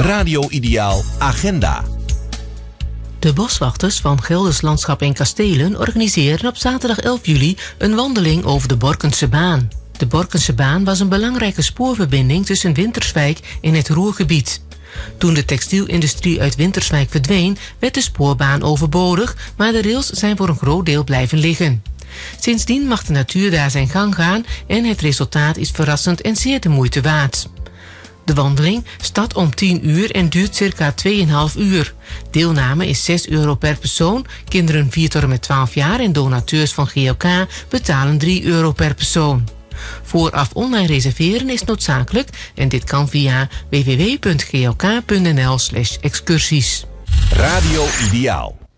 Radio Ideaal Agenda. De boswachters van Gelders Landschap en Kastelen organiseren op zaterdag 11 juli een wandeling over de Borkense Baan. De Borkense Baan was een belangrijke spoorverbinding tussen Winterswijk en het Ruhrgebied. Toen de textielindustrie uit Winterswijk verdween, werd de spoorbaan overbodig, maar de rails zijn voor een groot deel blijven liggen. Sindsdien mag de natuur daar zijn gang gaan en het resultaat is verrassend en zeer de moeite waard. De wandeling start om 10 uur en duurt circa 2,5 uur. Deelname is €6 per persoon, kinderen 4 tot en met 12 jaar en donateurs van GLK betalen €3 per persoon. Vooraf online reserveren is noodzakelijk en dit kan via www.glk.nl/excursies. Radio Ideaal.